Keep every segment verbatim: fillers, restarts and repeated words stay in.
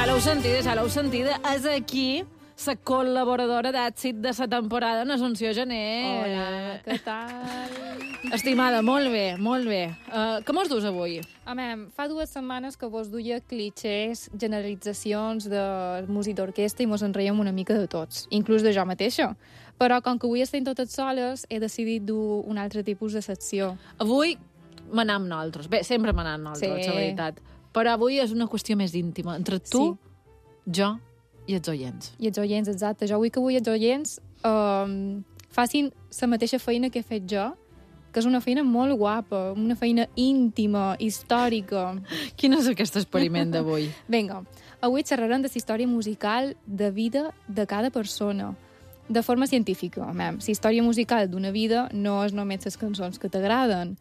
Ja l'heu sentida, ja l'heu sentida. És aquí la col·laboradora d'èxit de la temporada en Assumpció Gené. Hola, què tal? Estimada, molt bé, molt bé. Uh, què mos dus avui? Home, fa dues setmanes que vos duia clichés, generalitzacions de música d'orquestra i mos en reiem una mica de tots, inclús de jo mateixa. Però com que avui estem totes soles, he decidit dur un altre tipus de secció. Avui m'anem amb nosaltres. Bé, sempre m'anem amb nosaltres, Sí. la veritat. Però avui és una qüestió més íntima. Entre tu, jo i els oients. I els oients, exacte. Jo vull que avui els oients um, facin la mateixa feina que he fet jo, que és una feina molt guapa, una feina íntima, històrica. Quin és aquest experiment d'avui? Vinga, avui xerrarem de la història musical de vida de cada persona, de forma científica. La història musical d'una vida no és només les cançons que t'agraden,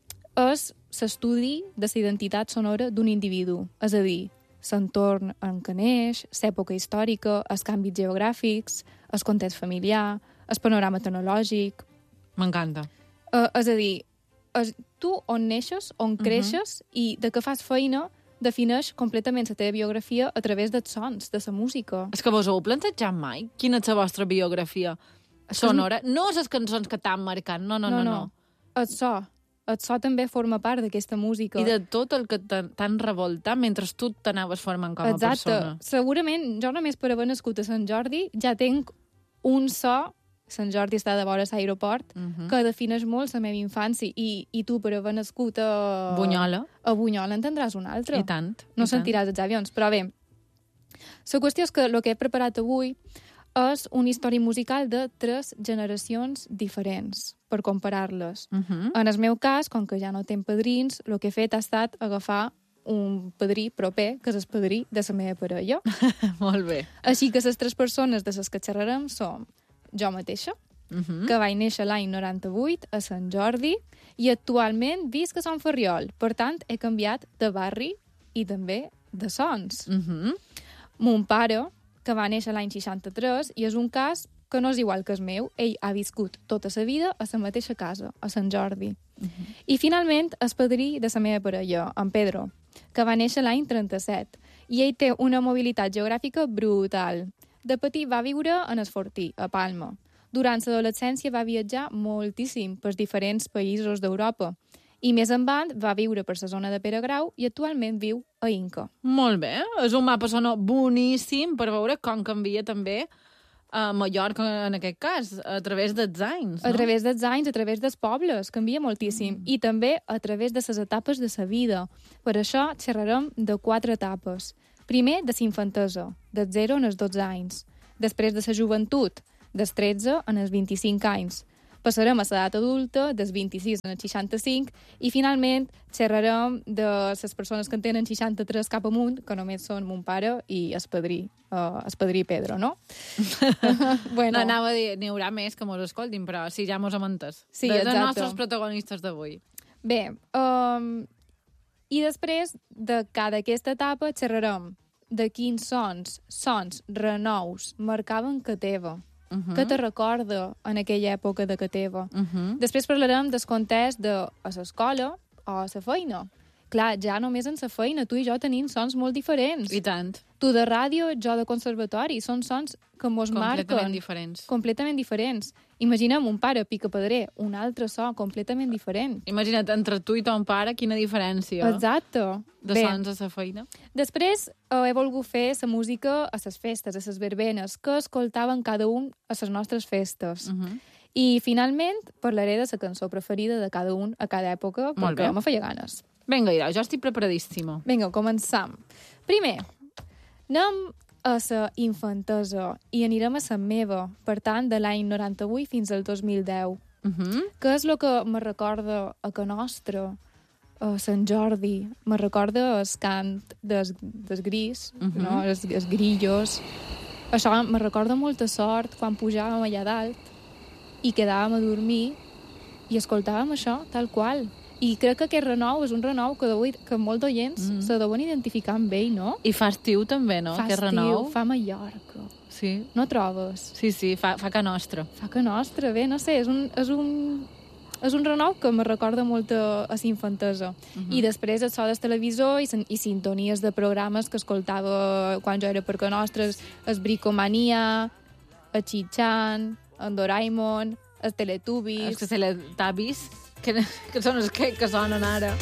és l'estudi de la identitat sonora d'un individu, és a dir, l'entorn en què neix, l'època històrica, els canvis geogràfics, el context familiar, el panorama tecnològic. M'encanta. Uh, és a dir, és, tu on neixes, on creixes, uh -huh. i de què fas feina defineix completament la teva biografia a través dels sons, de la música. És que vos heu plantejat mai? Quina és la vostra biografia sonora? No les cançons que t'han marcat, no, no, no, no. no. El so. El so també forma part d'aquesta música. I de tot el que t'han revoltat mentre tu t'anaves formant com a Exacte. persona. Segurament, jo només per haver nascut a Sant Jordi ja tenc un so, Sant Jordi està de vora l'aeroport, uh -huh. que defineix molt la meva infància, i, i tu per haver nascut a... Bunyola. A Bunyola en tindràs un altre. I tant. No i sentiràs tant. els avions. Però bé, la qüestió és que el que he preparat avui és una història musical de tres generacions diferents, per comparar-les. Uh -huh. En el meu cas, com que ja no tenc padrins, el que he fet ha estat agafar un padrí proper, que és el padrí de la meva parella. Molt bé. Així que les tres persones de les que xerrarem són jo mateixa, Uh -huh. que vaig néixer l'any noranta-vuit a Sant Jordi, i actualment visc a Sant Ferriol. Per tant, he canviat de barri i també de sons. Uh -huh. Mon pare, que va néixer l'any seixanta-tres, i és un cas que no és igual que el meu. Ell ha viscut tota la vida a la mateixa casa, a Sant Jordi. Uh -huh. I finalment, el padrí de la meva parella, en Pedro, que va néixer l'any trenta-set, i ell té una mobilitat geogràfica brutal. De petit va viure en el Fortí, a Palma. Durant l'adolescència va viatjar moltíssim per diferents països d'Europa, i més endavant va viure per la zona de Pere Grau i actualment viu a Inca. Molt bé. És un mapa sonor boníssim per veure com canvia també a Mallorca, en aquest cas, a través dels anys, no? A través dels anys, a través dels pobles, canvia moltíssim. Mm. I també a través de les etapes de la vida. Per això xerrarem de quatre etapes. Primer, de la infantesa, del zero en els dotze anys. Després de la joventut, dels tretze en els vint-i-cinc anys. Passarem a l'edat adulta, dels vint-i-sis en els seixanta-cinc, i finalment xerrarem de les persones que en tenen seixanta-tres cap amunt, que només són mon pare i el padrí, uh, el padrí Pedro, no? Bueno. No, anava a dir, n'hi haurà més que mos escoltin, però sí, ja mos hem entès. Sí, de, exacte. dels nostres protagonistes d'avui. Bé, um, i després de cada aquesta etapa xerrarem de quins sons, sons renous marcaven que teva. Uh -huh. Què te recorda en aquella època de que teva. Uh -huh. Després parlarem del context de a l'escola o a la feina. Clar, ja només en la feina, tu i jo tenim sons molt diferents. I tant. Tu de ràdio, jo de conservatori. Són sons que mos marquen. Completament diferents. Completament diferents. Imaginem un pare picapedrer, un altre so completament diferent. Imagina't, entre tu i ton pare, quina diferència. Exacte. De Bé, sons a la feina. Després eh, he volgut fer la música a les festes, a les verbenes, que escoltaven cada un a les nostres festes. Uh -huh. I finalment parlaré de la cançó preferida de cada un a cada època, perquè me feia ganes. Vinga, idò, jo estic preparadíssima. Vinga, començam. Primer, anem a la infantesa i anirem a la meva, per tant, de l'any noranta-vuit fins al dos mil deu. Uh -huh. Que és el que me recorda a que nostra, a Sant Jordi, me recorda el cant des, des gris, uh -huh. no? els, els grillos. Això me recorda molta sort quan pujàvem allà dalt i quedàvem a dormir i escoltàvem això, tal qual. I crec que aquest renou és un renou que, deuen, que molts d'oients mm. se deuen identificar amb ell, no? I fa estiu també, no? Fa aquest estiu, renou. fa Mallorca. Sí. No trobes? Sí, sí, fa, fa que nostre. Fa que nostre, bé, no sé, és un, és un, És un renou que me recorda molt a, a la infantesa. Uh -huh. I després el so del televisor i, i sintonies de programes que escoltava quan jo era per que nostres, el Bricomania, el Chichan, el Doraemon, el Teletubbies... Els que Teletubbies, que, que són els que, que sonen ara.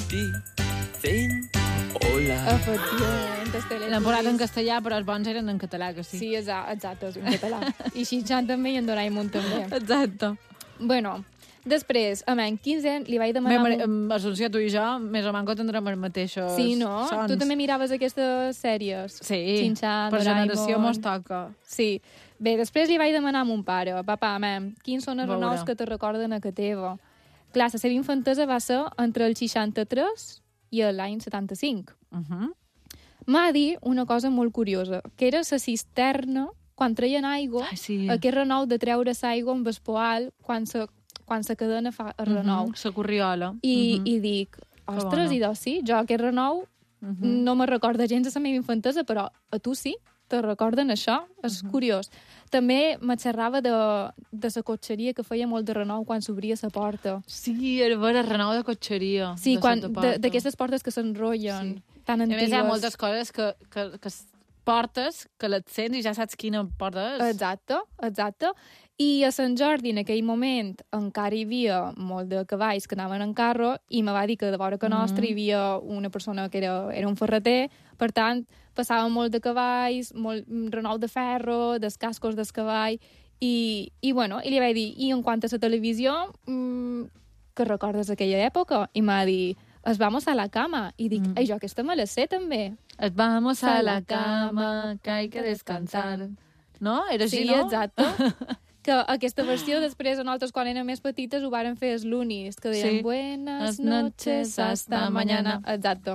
Dicen hola. Efectivament, el Teletubbies. L'han posat en castellà, però els bons eren en català, que sí. Sí, exacte, exacte, en català. I Chichan també i en Doraemon també. Exacte. Bueno, després, a men, quinze anys, li vaig demanar... Bé, un... Assumpció, tu i jo, més o manco tindrem els mateixos Sí, no? sons. Tu també miraves aquestes sèries? Sí, Chin-chan, per Doraemon... generació mos toca. Sí. Bé, després li vaig demanar a mon pare, papà, mem, quins són els Veure. renous que te recorden a que teva? Clar, la seva infantesa va ser entre el seixanta-tres i l'any setanta-cinc. Uh -huh. M'ha dit una cosa molt curiosa, que era la cisterna, quan treien aigua, Ai, sí. aquest renou de treure l'aigua amb el poal quan se, quan se cadena fa el renou. Uh -huh. La corriola. I, uh -huh. I dic, ostres, bona. i doncs sí, jo aquest renou uh -huh. no me recorda gens de la meva infantesa, però a tu sí, te recorden això? És uh -huh. curiós. També me xerrava de, de la cotxeria que feia molt de renou quan s'obria la porta. Sí, era vera, renou de cotxeria. Sí, de quan, sota porta. d'aquestes portes que s'enrotllen, Sí. tan A antigues. més, hi ha moltes coses que, que, que portes, que les sents i ja saps quina porta és. Exacte, exacte. I a Sant Jordi, en aquell moment, encara hi havia molt de cavalls que anaven en carro i me va dir que de vora que nostra hi havia una persona que era, era un ferreter, per tant, passava molt de cavalls, molt renou de ferro, dels cascos del cavall, i, i, bueno, i li vaig dir, i en quant a la televisió, mmm, que recordes aquella època? I m'ha dit, es vamos a la cama. I dic, mm. ai, jo aquesta me la sé també. Es vamos a la cama, que hay que descansar. No? Era així, sí, no? exacte. Que aquesta versió després, nosaltres, quan érem més petites, ho varen fer els lunis, que deien Sí. buenas Buenas noches, noches, hasta hasta mañana. mañana. Exacte.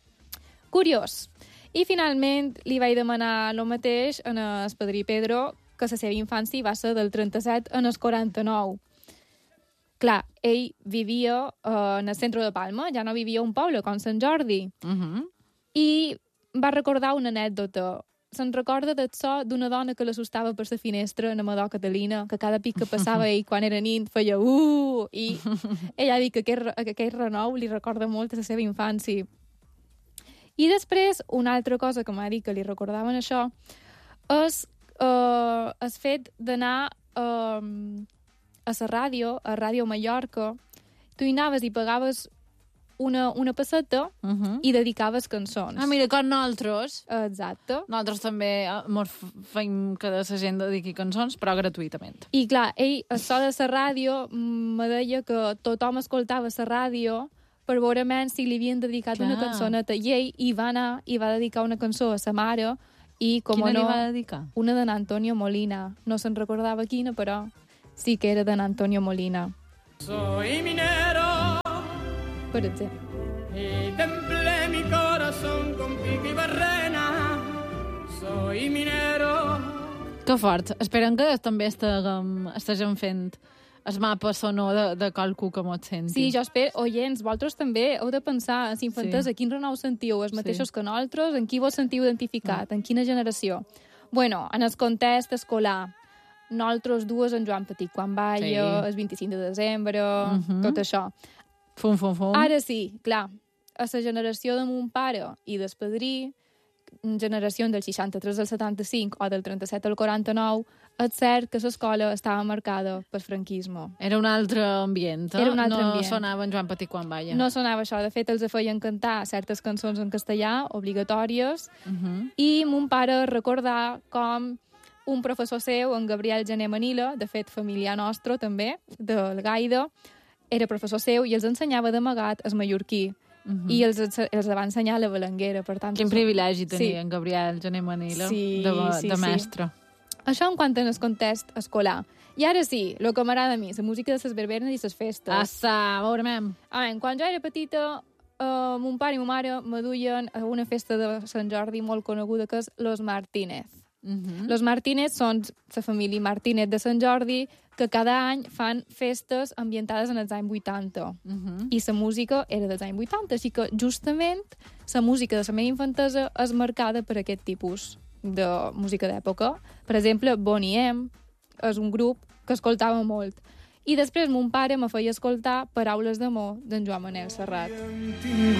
Curiós. I finalment li vaig demanar el mateix en el padrí Pedro, que la seva infància va ser del trenta-set en el quaranta-nou. Clar, ell vivia uh, en el centre de Palma, ja no vivia a un poble com Sant Jordi. Uh -huh. I va recordar una anècdota. Se'n recorda del so d'una dona que l'assustava per la finestra en Amador Catalina, que cada pic que passava ell quan era nit feia uh! I ella ha dit que aquest, que aquest renou li recorda molt a la seva infància. I després, una altra cosa que m'ha dit que li recordaven això és uh, el fet d'anar uh, a la ràdio, a Ràdio Mallorca. Tu hi anaves i pagaves una, una passeta Uh -huh. i dedicaves cançons. Ah, mira, com nosaltres. Exacte. Nosaltres també eh, mos feim que la gent dediqui cançons, però gratuïtament. I clar, ell, a so de la ràdio, mm, me deia que tothom escoltava la ràdio per veure menys si li havien dedicat Clar. una cançoneta. I ell hi va anar i va dedicar una cançó a sa mare i, com Quina no, li va dedicar? una d'en Antonio Molina. No se'n recordava quina, però sí que era d'en Antonio Molina. Soy minero Per exemple. y templé mi corazón con pico y barrena. Soy minero. Que fort. Esperem que també estiguem, estiguem fent el mapa sonor de, de qualcú que mos senti. Sí, jo espero, oients, vosaltres també heu de pensar en la infantesa, Sí. quin renou sentiu, els mateixos Sí. que nosaltres, en qui vos sentiu identificat, Mm. en quina generació. Bueno, en el context escolar, nosaltres dues, en Joan Petit quan balla, Sí. el vint-i-cinc de desembre, Mhm. tot això. Fum, fum, fum. Ara sí, clar, a la generació de mon pare i del padrí, generació del seixanta-tres al setanta-cinc o del trenta-set al quaranta-nou, és cert que l'escola estava marcada per franquisme. Era un altre ambient, eh? Era un altre no ambient. sonava en Joan Petit quan balla. No sonava això, de fet els feien cantar certes cançons en castellà, obligatòries, Uh -huh. i mon pare recordar com un professor seu, en Gabriel Gené Manila, de fet familiar nostre també, del Gaida, era professor seu i els ensenyava d'amagat el mallorquí. Uh -huh. I els, els va ensenyar la balanguera, per tant... Quin privilegi tenia Sí. en Gabriel Gené Manila Sí, de, sí, de sí. mestre. Això en quant al context escolar. I ara sí, el que m'agrada a mi, la música de les verbenes i les festes. Assa, a veure, mem. A veure, quan jo era petita, uh, mon pare i ma mare me duien a una festa de Sant Jordi molt coneguda, que és Los Martínez. Uh -huh. Los Martínez són la família Martínez de Sant Jordi, que cada any fan festes ambientades en els anys vuitanta. Uh -huh. I la música era dels anys vuitanta, així que justament la música de la meva infantesa és marcada per aquest tipus de música d'època. Per exemple, Boney M és un grup que escoltava molt. I després mon pare me feia escoltar Paraules d'amor d'en Joan Manel Serrat.